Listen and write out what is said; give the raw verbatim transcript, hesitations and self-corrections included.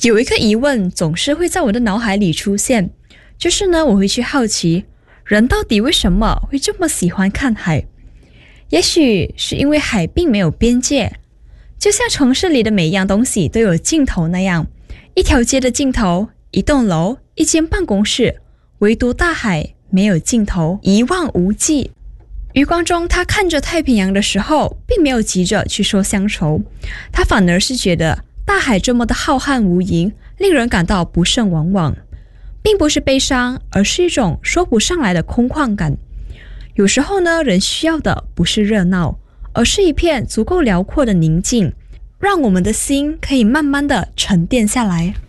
有一个疑问总是会在我的脑海里出现，就是呢，我会去好奇，人到底为什么会这么喜欢看海？也许是因为海并没有边界，就像城市里的每一样东西都有尽头那样，一条街的尽头，一栋楼，一间办公室，唯独大海没有尽头，一望无际。余光中他看着太平洋的时候，并没有急着去说乡愁，他反而是觉得大海这么的浩瀚无垠，令人感到不胜往往，并不是悲伤，而是一种说不上来的空旷感。有时候呢，人需要的不是热闹，而是一片足够辽阔的宁静，让我们的心可以慢慢的沉淀下来。